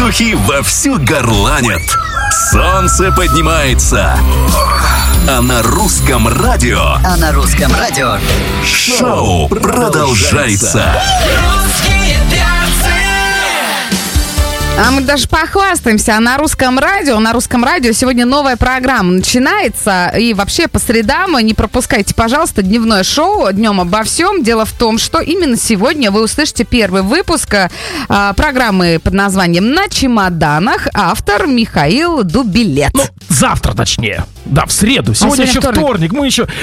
Петухи вовсю горланят. Солнце поднимается. А на русском радио шоу продолжается. А мы даже похвастаемся. На русском радио сегодня новая программа начинается. И вообще по средам не пропускайте, пожалуйста, дневное шоу «Днем обо всем». Дело в том, что именно сегодня вы услышите первый выпуск программы под названием «На чемоданах». Автор Михаил Дубилет. Ну, завтра точнее. Да, в среду. Сегодня еще вторник. Мы еще...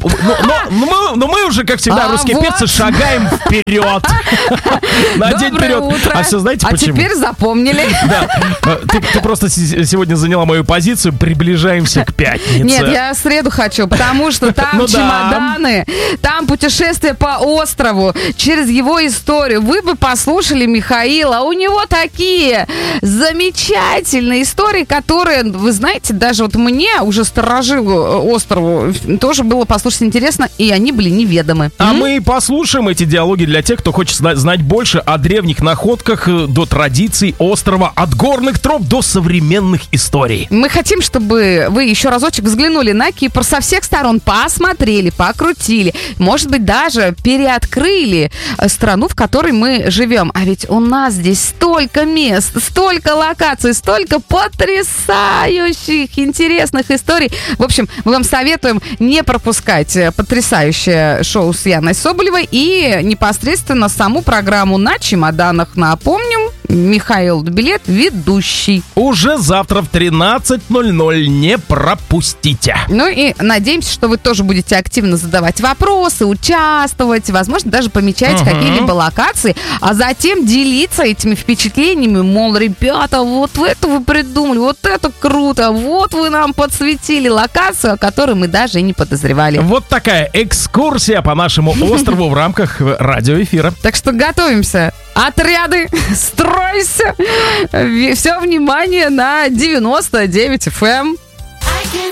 Мы уже, как всегда, русские перцы, шагаем вперед. На день вперед. А все знаете почему? А теперь запомнили. Да. Ты просто сегодня заняла мою позицию. Приближаемся к пятнице. Нет, я в среду хочу, потому что там чемоданы, там путешествие по острову, через его историю. Вы бы послушали Михаила. У него такие замечательные истории, которые, вы знаете, даже вот мне, уже сторожилу острову, тоже было послушать интересно, и они были неведомы. А мы послушаем эти диалоги для тех, кто хочет знать больше о древних находках, до традиций острова, от горных троп до современных историй. Мы хотим, чтобы вы еще разочек взглянули на Кипр со всех сторон, посмотрели, покрутили, может быть, даже переоткрыли страну, в которой мы живем. А ведь у нас здесь столько мест, столько локаций, столько потрясающих, интересных историй. В общем, мы вам советуем не пропускать потрясающее шоу с Яной Соболевой и непосредственно саму программу «На чемоданах». Напомним, Михаил Дубилет, ведущий. Уже завтра в 13:00 не пропустите. Ну и надеемся, что вы тоже будете активно задавать вопросы, участвовать, возможно, даже помечать какие-либо локации, а затем делиться этими впечатлениями, мол, ребята, вот это вы придумали, вот это круто, вот вы нам подсветили локацию, о которой мы даже и не подозревали. Вот такая экскурсия по нашему острову в рамках радиоэфира. Так что готовимся. Отряды, стройся. Все внимание на 99 FM.